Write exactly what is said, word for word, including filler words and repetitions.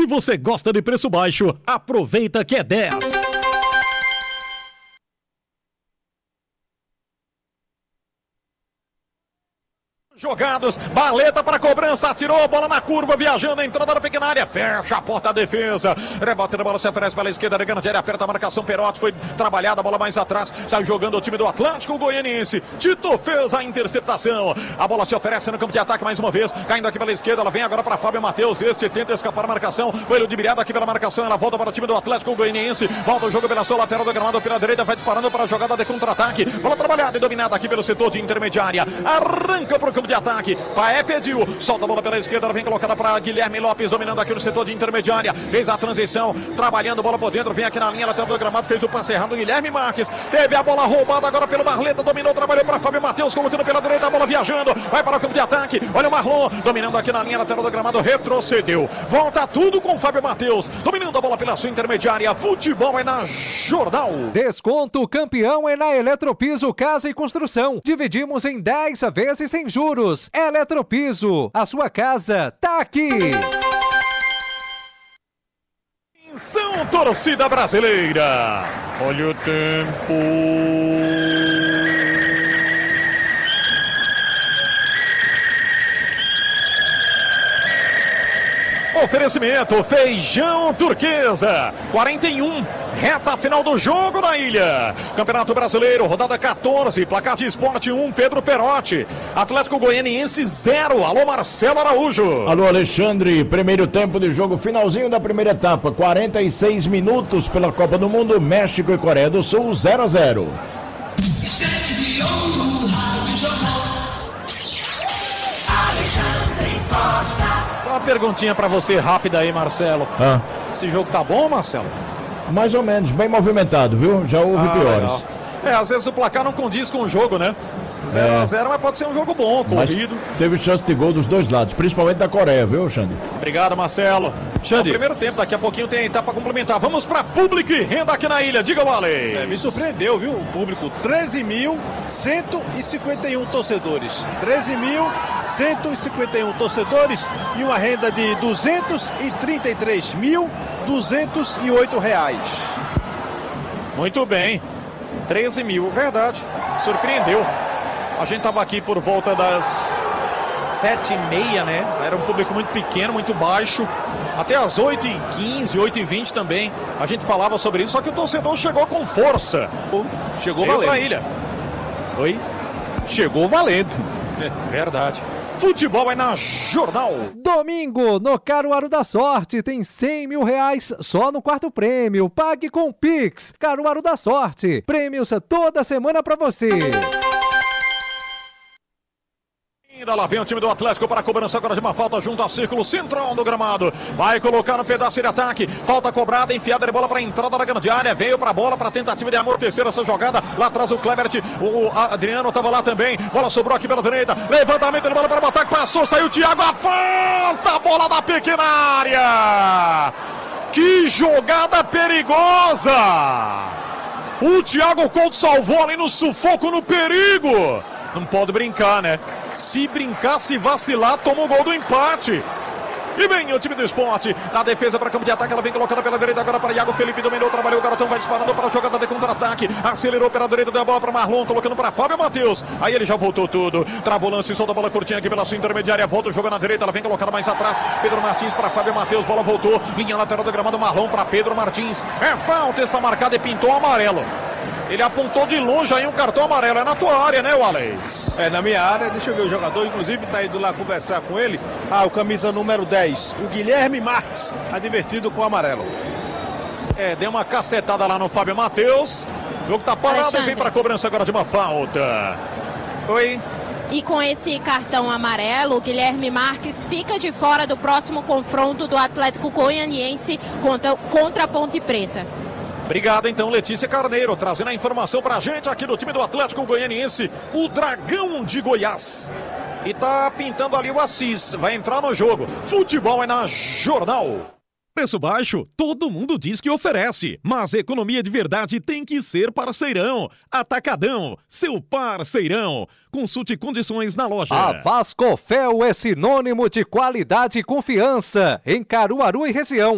você gosta de preço baixo, aproveita que é dez. Jogados, Baleta para cobrança, atirou a bola na curva, viajando, entrada na pequena área, fecha a porta da defesa, rebote da bola, se oferece pela esquerda, Grande área, aperta a marcação, Perotti, foi trabalhada, a bola mais atrás, saiu jogando o time do Atlético Goianiense, Tito fez a interceptação, a bola se oferece no campo de ataque mais uma vez, caindo aqui pela esquerda, ela vem agora para Fábio Matheus, este tenta escapar a marcação, foi ludibriado aqui pela marcação, ela volta para o time do Atlético Goianiense, volta o jogo pela sua lateral do gramado, pela direita, vai disparando para a jogada de contra-ataque, bola trabalhada e dominada aqui pelo setor de intermediária, arranca para o campo de ataque, Paé pediu, solta a bola pela esquerda, ela vem colocada para Guilherme Lopes, dominando aqui no setor de intermediária, fez a transição, trabalhando, bola por dentro, vem aqui na linha lateral do gramado, fez o passe errado, Guilherme Marques, teve a bola roubada agora pelo Marleta, dominou, trabalhou para Fábio Matheus, colocando pela direita, a bola viajando, vai para o campo de ataque, olha o Marlon, dominando aqui na linha lateral do gramado, retrocedeu, volta tudo com Fábio Matheus, dominando a bola pela sua intermediária, futebol é na Jornal. Desconto campeão é na Eletropiso Casa e Construção, dividimos em dez vezes sem juros. Eletropiso, a sua casa tá aqui. Atenção, torcida brasileira, olha o tempo. Oferecimento Feijão Turquesa, quarenta e um, reta final do jogo na ilha. Campeonato Brasileiro, rodada quatorze, placar de Esporte um, Pedro Perotti. Atlético Goianiense zero, alô Marcelo Araújo. Alô Alexandre, primeiro tempo de jogo, finalzinho da primeira etapa, quarenta e seis minutos pela Copa do Mundo, México e Coreia do Sul, zero a zero. Só uma perguntinha pra você rápida aí, Marcelo. Ah. Esse jogo tá bom, Marcelo? Mais ou menos, bem movimentado, viu? Já houve Ah, piores. legal. É, às vezes o placar não condiz com o jogo, né? zero a zero, mas pode ser um jogo bom, corrido. Mas teve chance de gol dos dois lados, principalmente da Coreia, viu, Xande? Obrigado, Marcelo. Xande. No primeiro tempo, daqui a pouquinho tem a etapa complementar. Vamos para público e renda aqui na ilha. Diga, Wally. É, me surpreendeu, viu? O público, treze mil cento e cinquenta e um torcedores. treze mil cento e cinquenta e um torcedores e uma renda de duzentos e trinta e três mil duzentos e oito reais. Muito bem. treze mil, verdade. Surpreendeu. A gente estava aqui por volta das sete e meia, né? Era um público muito pequeno, muito baixo. Até as oito e quinze, oito e vinte também. A gente falava sobre isso, só que o torcedor chegou com força. Chegou Veio valendo. pra ilha. Oi? Chegou valendo. É, verdade. Futebol é na Jornal. Domingo, no Caruaru da Sorte, tem cem mil reais só no quarto prêmio. Pague com Pix. Caruaru da Sorte. Prêmios toda semana pra você. Ainda lá vem o time do Atlético para a cobrança agora de uma falta junto ao círculo central do gramado. Vai colocar no pedaço de ataque. Falta cobrada, enfiada de bola para a entrada da grande área. Veio para a bola para a tentativa de amortecer essa jogada. Lá atrás o Clebert, o Adriano estava lá também. Bola sobrou aqui pela direita. Levantamento de bola para o ataque. Passou, saiu o Thiago. Afasta a bola da pequena área. Que jogada perigosa. O Thiago Couto salvou ali no sufoco, no perigo. Não pode brincar, né? Se brincar, se vacilar, toma o gol do empate. E vem o time do Esporte, na defesa para campo de ataque, ela vem colocada pela direita agora para Iago Felipe, dominou, trabalhou, o garotão vai disparando para a jogada de contra-ataque, acelerou pela direita, deu a bola para Marlon, colocando para Fábio Matheus, aí ele já voltou tudo, travou o lance, solta a bola curtinha aqui pela sua intermediária, volta o jogo na direita, ela vem colocada mais atrás, Pedro Martins para Fábio Matheus, bola voltou, linha lateral do gramado, Marlon para Pedro Martins, é falta, está marcada e pintou amarelo. Ele apontou de longe aí um cartão amarelo. É na tua área, né, Wallace? É na minha área. Deixa eu ver o jogador. Inclusive tá indo lá conversar com ele. Ah, o camisa número dez. O Guilherme Marques. Advertido com o amarelo. É, deu uma cacetada lá no Fábio Matheus. O jogo tá parado. Alexandre. E vem pra cobrança agora de uma falta. Oi. E com esse cartão amarelo, o Guilherme Marques fica de fora do próximo confronto do Atlético Goianiense contra, contra a Ponte Preta. Obrigado, então, Letícia Carneiro, trazendo a informação pra gente aqui do time do Atlético Goianiense, o Dragão de Goiás. E tá pintando ali o Assis, vai entrar no jogo. Futebol é na Jornal. Preço baixo, todo mundo diz que oferece, mas economia de verdade tem que ser parceirão. Atacadão, seu parceirão. Consulte condições na loja. A Vascofel é sinônimo de qualidade e confiança em Caruaru e região.